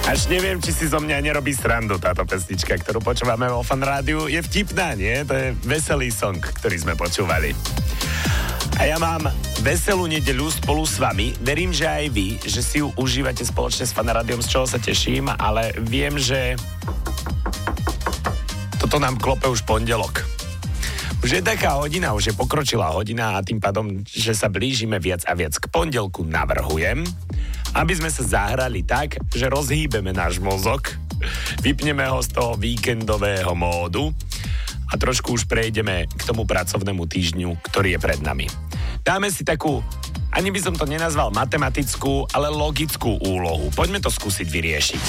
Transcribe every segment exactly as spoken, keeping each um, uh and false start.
Až neviem, či si zo mňa nerobí srandu táto pesnička, ktorú počúvame vo Fan Rádiu. Je vtipná, nie? To je veselý song, ktorý sme počúvali. A ja mám veselú nedeľu spolu s vami. Verím, že aj vy, že si ju užívate spoločne s Fan Rádiom, z čoho sa teším, ale viem, že toto nám klope už pondelok. Už je taká hodina, už je pokročilá hodina a tým pádom, že sa blížime viac a viac k pondelku, navrhujem, aby sme sa zahrali tak, že rozhýbeme náš mozog, vypneme ho z toho víkendového módu a trošku už prejdeme k tomu pracovnému týždňu, ktorý je pred nami. Dáme si takú, ani by som to nenazval matematickú, ale logickú úlohu. Poďme to skúsiť vyriešiť.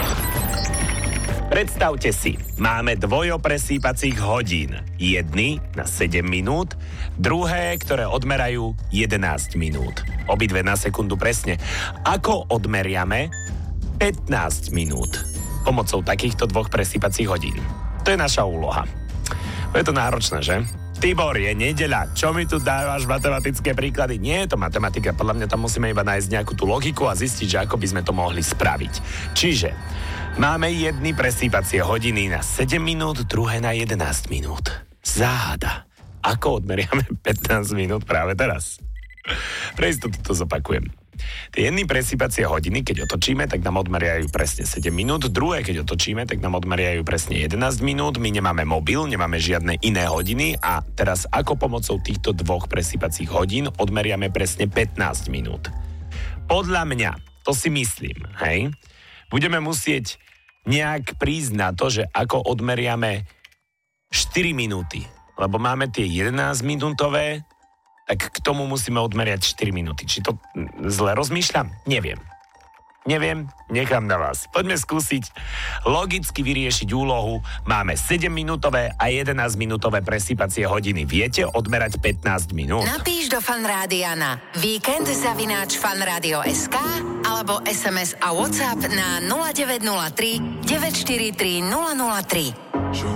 Predstavte si, máme dvojo presýpacích hodín. Jedny na sedem minút, druhé, ktoré odmerajú jedenásť minút. Obidve na sekundu presne. Ako odmeriame pätnásť minút pomocou takýchto dvoch presýpacích hodín? To je naša úloha. Je to náročné, že? Tibor, je nedeľa. Čo mi tu dávaš matematické príklady? Nie je to matematika. Podľa mňa tam musíme iba nájsť nejakú tú logiku a zistiť, že ako by sme to mohli spraviť. Čiže máme jedny presýpacie hodiny na sedem minút, druhé na jedenásť minút. Záhada. Ako odmeriame pätnásť minút práve teraz? Pre istotu to zopakujem. Tie jedny presýpacie hodiny, keď otočíme, tak nám odmeriajú presne sedem minút. Druhé, keď otočíme, tak nám odmeriajú presne jedenásť minút. My nemáme mobil, nemáme žiadne iné hodiny a teraz ako pomocou týchto dvoch presýpacích hodín odmeriame presne pätnásť minút. Podľa mňa, to si myslím, hej, budeme musieť nejak prísť na to, že ako odmeriame štyri minúty. Lebo máme tie jedenásťminútové, tak k tomu musíme odmeriať štyri minúty. Či to zle rozmýšľam? Neviem. Neviem, nechám na vás. Poďme skúsiť logicky vyriešiť úlohu. Máme sedemminútové a jedenásťminútové presýpacie hodiny. Viete odmerať pätnásť minút? Napíš do Fanrádia na víkend zavináč fanradio bodka es ká alebo es em es a WhatsApp na nula deväť nula tri deväť štyri tri nula nula tri.